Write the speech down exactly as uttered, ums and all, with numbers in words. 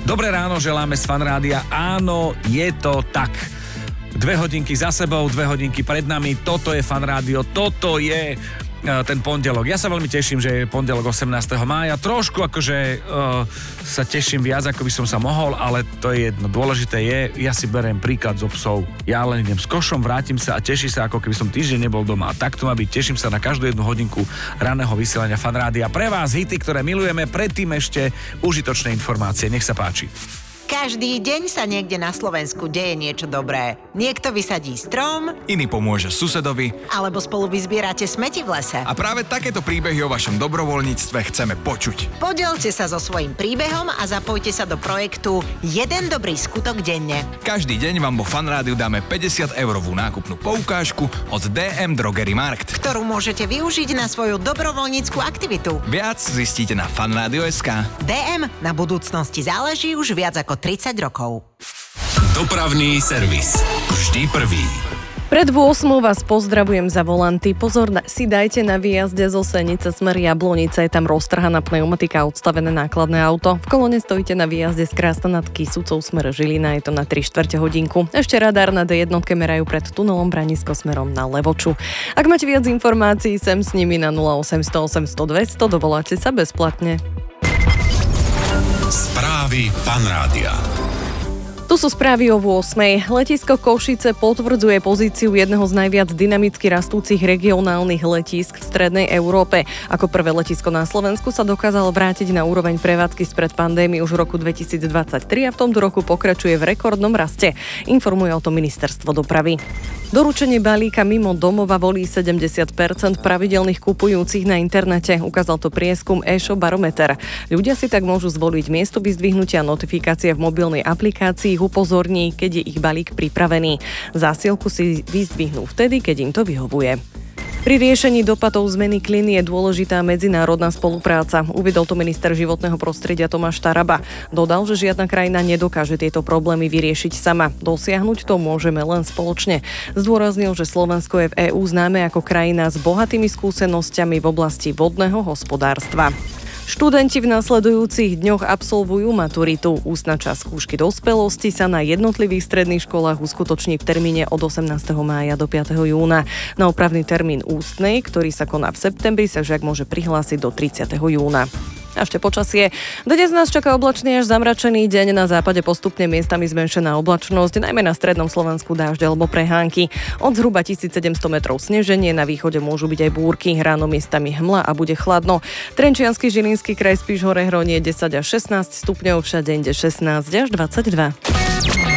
Dobré ráno želáme z Fan Rádia. Áno, je to tak. Dve hodinky za sebou, dve hodinky pred nami. Toto je Fan Rádio, toto je ten pondelok. Ja sa veľmi teším, že je pondelok osemnásteho mája. Trošku akože uh, sa teším viac, ako by som sa mohol, ale to je jedno. Dôležité je, ja si beriem príklad zo psov. Ja len idem s košom, vrátim sa a teším sa, ako keby som týždeň nebol doma. A tak to má byť. Teším sa na každú jednu hodinku ranného vysielania Fan Rádia. Pre vás hity, ktoré milujeme, predtým ešte užitočné informácie. Nech sa páči. Každý deň sa niekde na Slovensku deje niečo dobré. Niekto vysadí strom, iný pomôže susedovi, alebo spolu vyzbierate smeti v lese. A práve takéto príbehy o vašom dobrovoľníctve chceme počuť. Podielte sa so svojím príbehom a zapojte sa do projektu Jeden dobrý skutok denne. Každý deň vám vo Fan Rádiu dáme päťdesiat eurovú nákupnú poukážku od dé em Drogery Markt, ktorú môžete využiť na svoju dobrovoľnícku aktivitu. Viac zistíte na fanradio bodka es ká. dé em, na budúcnosti záleží už viac ako tridsať rokov. Dopravný servis. Vždy prvý. Pred ôsmou vás pozdravujem za volanty. Pozor si dajte na výjazde zo Senice smer Jablonica, je tam roztrhaná pneumatika a odstavené nákladné auto. V kolone stojíte na výjazde z Krásna nad Kysucou smer Žilina, je to na tri štvrte hodinku. Ešte radar na dé jedna merajú pred tunelom Branisko smerom na Levoču. Ak máte viac informácií, sem s nimi na nula osemsto osemsto dvesto, dovoláte sa bezplatne. Správy Fan Rádia. Tu sú správy o ôsmej. Letisko Košice potvrdzuje pozíciu jedného z najviac dynamicky rastúcich regionálnych letísk v strednej Európe. Ako prvé letisko na Slovensku sa dokázalo vrátiť na úroveň prevádzky spred pandémie už v roku dvetisícdvadsaťtri a v tomto roku pokračuje v rekordnom raste. Informuje o tom ministerstvo dopravy. Doručenie balíka mimo domova volí sedemdesiat percent pravidelných kupujúcich na internete. Ukázal to prieskum e-shop Barometer. Ľudia si tak môžu zvoliť miesto vyzdvihnutia notifikácie v mobilnej aplikácii, ich upozorní, keď je ich balík pripravený. Zásielku si vyzdvihnú vtedy, keď im to vyhovuje. Pri riešení dopadov zmeny klímy je dôležitá medzinárodná spolupráca. Uviedol to minister životného prostredia Tomáš Taraba. Dodal, že žiadna krajina nedokáže tieto problémy vyriešiť sama. Dosiahnuť to môžeme len spoločne. Zdôraznil, že Slovensko je v EÚ známe ako krajina s bohatými skúsenosťami v oblasti vodného hospodárstva. Študenti v nasledujúcich dňoch absolvujú maturitu. Ústna časť skúšky dospelosti sa na jednotlivých stredných školách uskutoční v termíne od osemnásteho mája do piateho júna. Na opravný termín ústnej, ktorý sa koná v septembri, sa žiak môže prihlásiť do tridsiateho júna. A ešte počasie. Dnes nás čaká oblačný až zamračený deň, na západe postupne miestami zmenšená oblačnosť, najmä na strednom Slovensku dážď alebo prehánky. Od zhruba tisícsedemsto metrov sneženie, na východe môžu byť aj búrky, ráno miestami hmla a bude chladno. Trenčiansky Žilinský kraj, Spiš hore Hronie desať až šestnásť stupňov, všade inde šestnásť až dvadsaťdva.